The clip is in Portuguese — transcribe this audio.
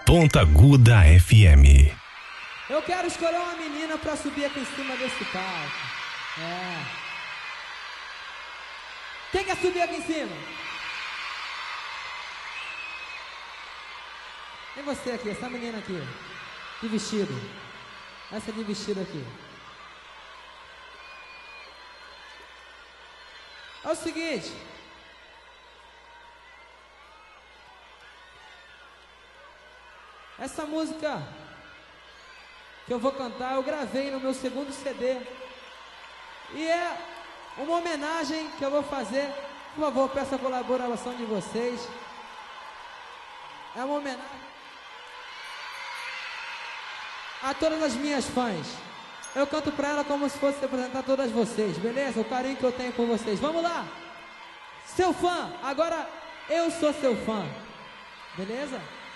Ponta Aguda FM. Eu quero escolher uma menina pra subir aqui em cima desse palco. Quem quer subir aqui em cima? E você aqui, essa menina aqui, de vestido. Essa de vestido aqui. É o seguinte. Essa música que eu vou cantar, eu gravei no meu segundo CD. E é uma homenagem que eu vou fazer. Por favor, peço a colaboração de vocês. É uma homenagem a todas as minhas fãs. Eu canto pra ela como se fosse representar todas vocês, beleza? O carinho que eu tenho por vocês. Vamos lá! Seu fã, agora eu sou seu fã. Beleza?